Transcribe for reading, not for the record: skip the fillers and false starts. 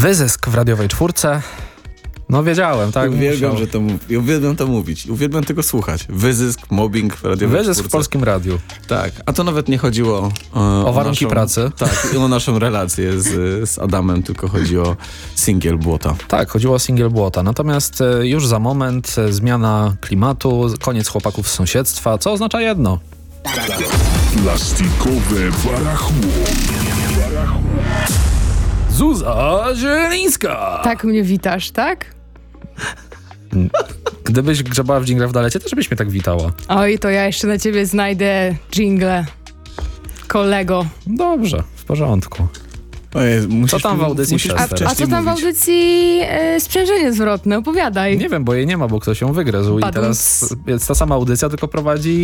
Wyzysk w radiowej czwórce. No wiedziałem, tak? Uwielbiam to mówić. Uwielbiam tego słuchać. Wyzysk, mobbing w radiowej Wyzysk czwórce. w Polskim Radiu. Tak, a to nawet nie chodziło O warunki pracy. Tak, i o naszą relację z Adamem, tylko chodzi o singiel Błota. Tak, chodziło o singiel Błota. Natomiast już za moment zmiana klimatu, koniec chłopaków z sąsiedztwa, co oznacza jedno. Plastikowe barachło. Zuza Zielińska! Tak mnie witasz, tak? Gdybyś grzebała w dżinglach w dalecie, też byś mnie tak witała. Oj, to ja jeszcze na ciebie znajdę dżingle, kolego. Dobrze, w porządku. Ojej, Co tam w audycji musisz Chester? A co tam w audycji sprzężenie zwrotne? Opowiadaj. Nie wiem, bo jej nie ma, bo ktoś ją wygryzł i Badum. teraz jest ta sama audycja, tylko prowadzi